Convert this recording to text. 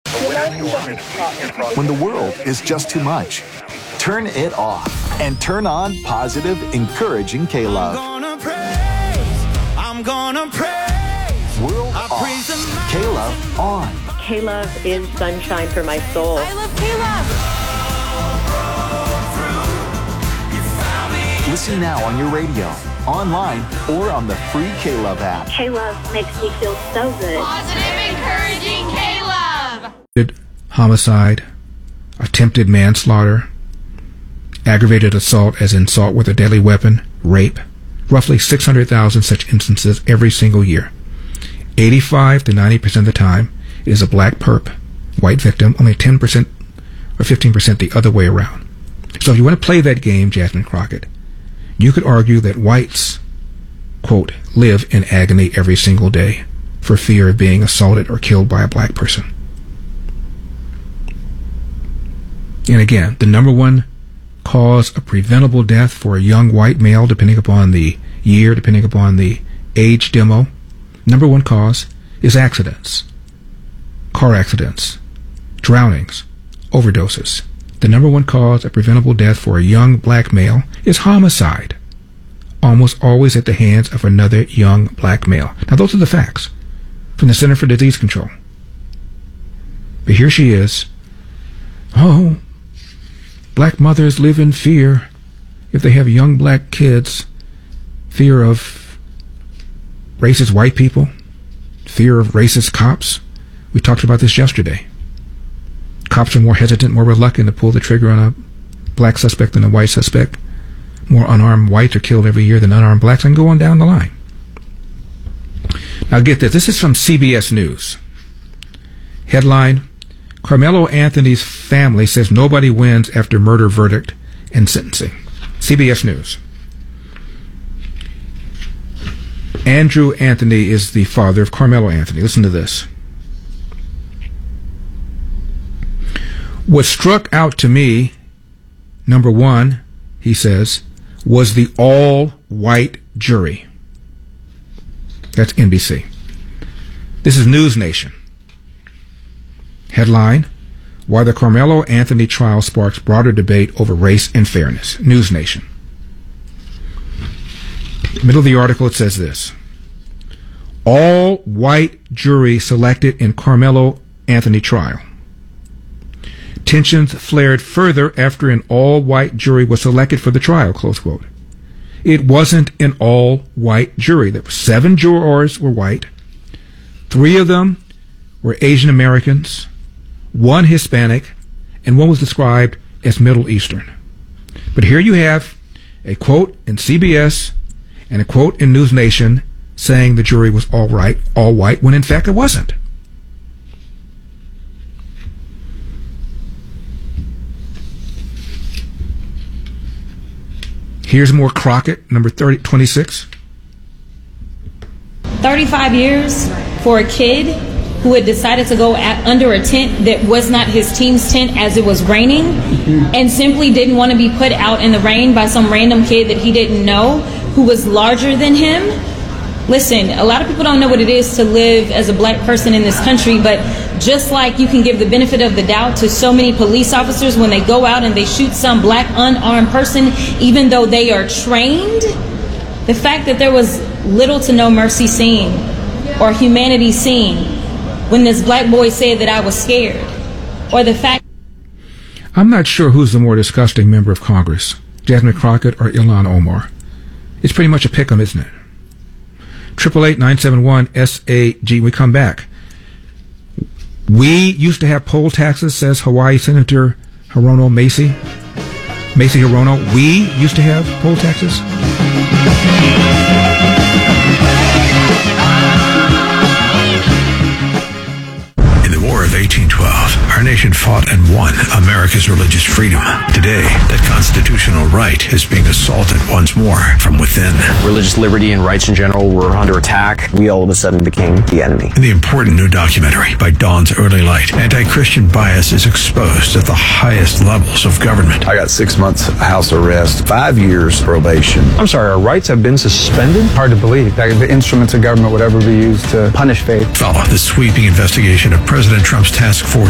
When the world is just too much, turn it off and turn on positive, encouraging K-Love. I'm gonna praise. World off. K-Love on. K-Love is sunshine for my soul. I love K-Love. Listen now on your radio, online, or on the free K-Love app. K-Love makes me feel so good. Positive, encouraging K-Love. Homicide, attempted manslaughter, aggravated assault as in assault with a deadly weapon, rape. Roughly 600,000 such instances every single year. 85 to 90% of the time, it is a black perp, white victim, only 10% or 15% the other way around. So if you want to play that game, Jasmine Crockett, you could argue that whites, quote, live in agony every single day for fear of being assaulted or killed by a black person. And again, the number one cause of preventable death for a young white male, depending upon the year, depending upon the age demo, number one cause is accidents, car accidents, drownings, overdoses. The number one cause of preventable death for a young black male is homicide, almost always at the hands of another young black male. Now, those are the facts from the Center for Disease Control. But here she is. Oh, black mothers live in fear if they have young black kids, fear of racist white people, fear of racist cops. We talked about this yesterday. Cops are more hesitant, more reluctant to pull the trigger on a black suspect than a white suspect. More unarmed whites are killed every year than unarmed blacks, and go on down the line. Now get this. This is from CBS News. Headline, Carmelo Anthony's family says nobody wins after murder verdict and sentencing. CBS News. Andrew Anthony is the father of Carmelo Anthony. Listen to this. What struck out to me, number one, he says, was the all-white jury. That's NBC. This is News Nation. Headline, Why the Carmelo Anthony Trial Sparks Broader Debate Over Race and Fairness. News Nation. Middle of the article, it says this. All-white jury selected in Carmelo Anthony trial. Tensions flared further after an all-white jury was selected for the trial, close quote. It wasn't an all-white jury. There were 7 jurors were white. 3 of them were Asian Americans, 1 Hispanic, and 1 was described as Middle Eastern. But here you have a quote in CBS and a quote in News Nation saying the jury was all white, when in fact it wasn't. Here's more Crockett, number 26. 35 years for a kid who had decided to go under a tent that was not his team's tent as it was raining, and simply didn't want to be put out in the rain by some random kid that he didn't know who was larger than him. Listen, a lot of people don't know what it is to live as a black person in this country, but just like you can give the benefit of the doubt to so many police officers when they go out and they shoot some black unarmed person, even though they are trained, the fact that there was little to no mercy seen or humanity seen when this black boy said that I was scared, or the fact... I'm not sure who's the more disgusting member of Congress, Jasmine Crockett or Ilhan Omar. It's pretty much a pick-em, isn't it? 888-971-SAG. We come back. We used to have poll taxes, says Hawaii Senator Hirono Macy. Macy Hirono. We used to have poll taxes. In the War of 1812, our nation fought and won America's religious freedom. Today, that constitutional right is being assaulted once more from within. Religious liberty and rights in general were under attack. We all of a sudden became the enemy. In the important new documentary by Dawn's Early Light, anti-Christian bias is exposed at the highest levels of government. I got 6 months house arrest, 5 years probation. I'm sorry, our rights have been suspended? Hard to believe that the instruments of government would ever be used to punish faith. Follow the sweeping investigation of President Trump's task force